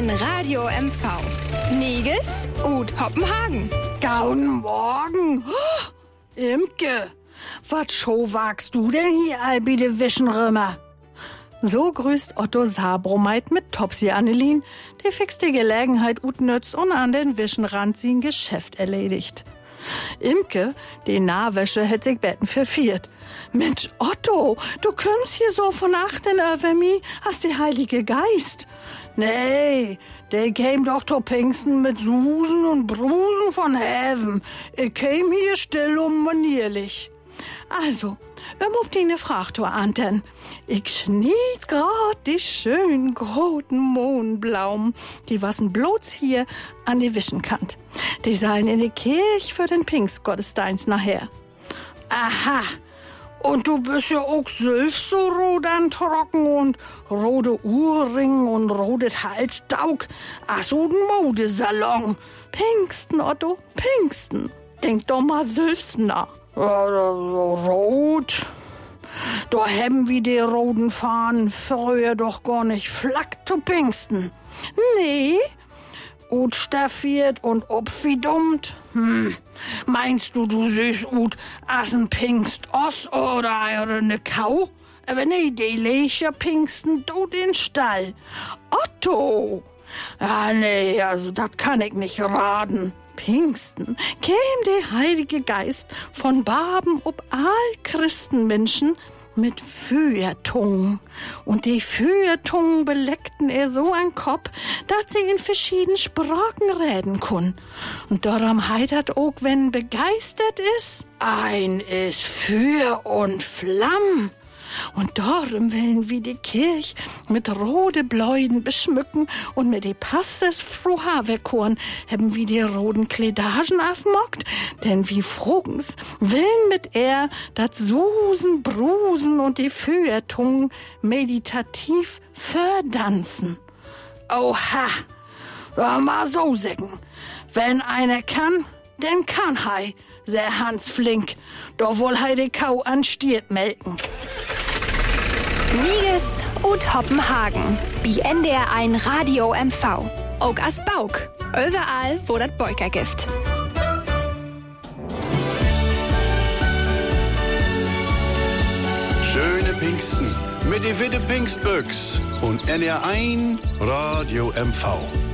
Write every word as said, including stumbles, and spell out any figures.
ein Radio M V. Niges und Hoppenhagen. Gauen Morgen. Oh, Imke, wat scho wagst du denn hier all bi de Wischenrömer? So grüßt Otto Sabromeit mit Topsi Annelien, die fix die Gelegenheit utnützt und an den Wischenrand sein Geschäft erledigt. Imke, die Nahwäsche, hätt sich betten verfiert. Mensch, Otto, du kommst hier so von achten über mi, hast die Heilige Geist. Nee, der käm doch to Pfingsten mit Susen und Brusen von Häven. Ich käm hier still und manierlich. Also, um ob die ne Frachtor anten. Ich schnied grad die schönen groten Mohnblaum, die wassen bloß hier an die Wischenkant. Die seien in die Kirch für den Pfingstgottesdienst nachher. Aha, und du bist ja auch selbst so rot an Trocken und rote Ohrring und rotes Halsdaug. Ach so, ein Modesalon. Pfingsten, Otto, Pfingsten. Denk doch mal selbst nach. Rot. Da haben wir die roten Fahnen früher doch gar nicht flackt zu Pfingsten. Nee, ut staffiert und opfidummt. Hm, meinst du, du süß ut assen Pfingst os oder eine Kau? Aber nee, die Lecher Pfingsten du den Stall. Otto! Ah, nee, also das kann ich nicht raten. Pfingsten käm der Heilige Geist von Baben ob all Christenmenschen mit Feuertungen. Und die Feuertungen beleckten er so an Kopf, dass sie in verschiedenen Sprachen reden kun. Und darum heitert auch, wenn begeistert ist, ein ist Feuer und Flamm. Und darum wollen wir die Kirch mit rote Bläuden beschmücken und mit die Pastors froh Haverkorn haben wir die roten Kledagen aufmockt, denn wie frugens willen mit er dat Susen, Brusen und die Feuertungen meditativ verdanzen. Oha, da mal so sägen, wenn einer kann, denn kann hei, sehr Hans Flink, da wohl hei die Kau an Stiert melken. Niges und Hoppenhagen. Bi N D R ein Radio M V. Auch as Bauk. Überall, wo dat Beuker gibt. Schöne Pfingsten mit die Witte Pfingstbüchs und N R eins Radio M V.